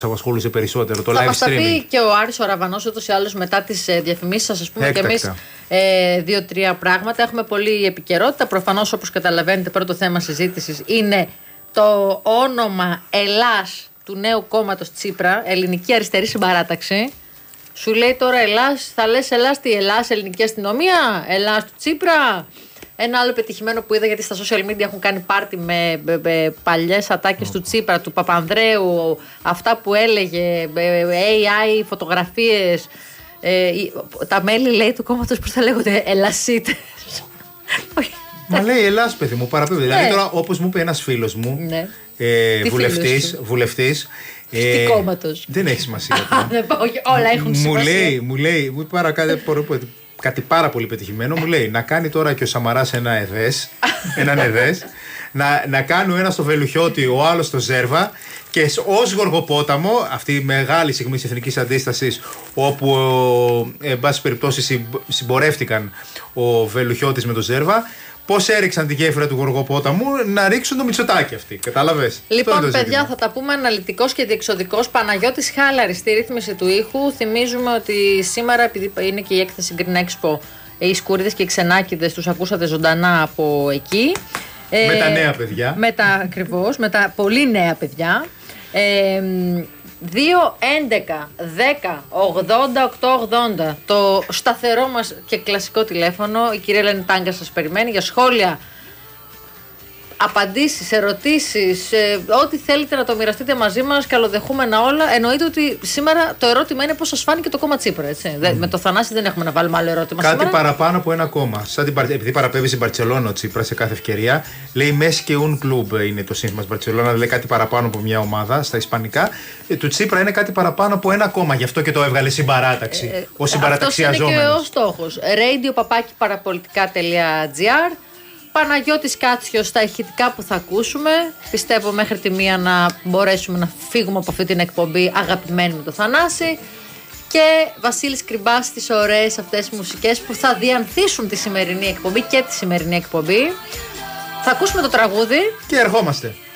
απασχολούσε περισσότερο, το θα live μας τα streaming. πει και ο Άρης ο Ραβανός ούτως ή άλλως μετά τις διαφημίσεις σας, ας πούμε, και εμείς 2-3 πράγματα. Έχουμε πολλή επικαιρότητα. Προφανώς, όπως καταλαβαίνετε, πρώτο θέμα συζήτησης είναι το όνομα Ελλάς του νέου κόμματος Τσίπρα, Ελληνική Αριστερή Συμπαράταξη. Σου λέει τώρα Ελλάς, θα λες Ελλάς τι, Ελλάς Ελληνική Αστυνομία, Ελλάς του Τσίπρα. Ένα άλλο πετυχημένο που είδα, γιατί στα social media έχουν κάνει πάρτι με παλιές ατάκες του Τσίπρα, του Παπανδρέου, αυτά που έλεγε, AI, φωτογραφίες. Τα μέλη, λέει, του κόμματος, πώς θα λέγονται, Ελλασίτες. Μα λέει Ελλάς, παιδί μου, παραπέμπει. Δηλαδή τώρα, όπως μου είπε ένας φίλος μου, βουλευτής. Τι κόμματος? Δεν έχει σημασία. Όλα έχουν σημασία. Μου είπε κάτι πάρα πολύ πετυχημένο. Μου λέει να κάνει τώρα και ο Σαμαράς έναν ΕΔΕΣ, να κάνουν ένα στο Βελουχιώτη, ο άλλος στο Ζέρβα, και ως Γοργοπόταμο, αυτή η μεγάλη στιγμή της εθνικής αντίστασης, όπου εν πάση περιπτώσει συμπορεύτηκαν ο Βελουχιώτης με το Ζέρβα, πώς έριξαν τη γέφυρα του Γοργοπόταμου, να ρίξουν το Μητσοτάκη αυτή. Κατάλαβες? Λοιπόν, παιδιά, θα τα πούμε αναλυτικός και διεξοδικός. Παναγιώτης Χάλαρης στη ρύθμιση του ήχου. Θυμίζουμε ότι σήμερα, επειδή είναι και η έκθεση Green Expo, οι Σκούριδες και οι Ξενάκηδες τους ακούσατε ζωντανά από εκεί. Με τα νέα παιδιά. Ακριβώς, με τα πολύ νέα παιδιά. 2-11-10-80-880 το σταθερό μας και κλασικό τηλέφωνο. Η κυρία Ελένη Τάγκα σας περιμένει για σχόλια, απαντήσεις, ερωτήσεις, ό,τι θέλετε να το μοιραστείτε μαζί μας, καλοδεχούμενα όλα. Εννοείται ότι σήμερα το ερώτημα είναι πώς σας φάνηκε το κόμμα Τσίπρα, έτσι. Με το Θανάση δεν έχουμε να βάλουμε άλλο ερώτημα. Κάτι σήμερα. παραπάνω από ένα κόμμα. Επειδή παραπέμπει στην Μπαρτσελόνα ο Τσίπρα σε κάθε ευκαιρία, λέει Μέση και un club είναι το σύνθημα της Μπαρτσελόνα, λέει κάτι παραπάνω από μια ομάδα στα ισπανικά. Του Τσίπρα είναι κάτι παραπάνω από ένα κόμμα, γι' αυτό και το έβγαλε συμπαράταξη. Ο συμπαραταξιαζόμενος. Αυτό είναι και ο στόχος. radio@parapolitica.gr. Παναγιώτης Κάτσιος στα ηχητικά που θα ακούσουμε. Πιστεύω μέχρι τη 1 να μπορέσουμε να φύγουμε από αυτή την εκπομπή αγαπημένοι με το Θανάση. Και Βασίλης Κρυμπάς στις ωραίες αυτές μουσικές που θα διανθίσουν τη σημερινή εκπομπή και τη σημερινή εκπομπή. Θα ακούσουμε το τραγούδι και ερχόμαστε.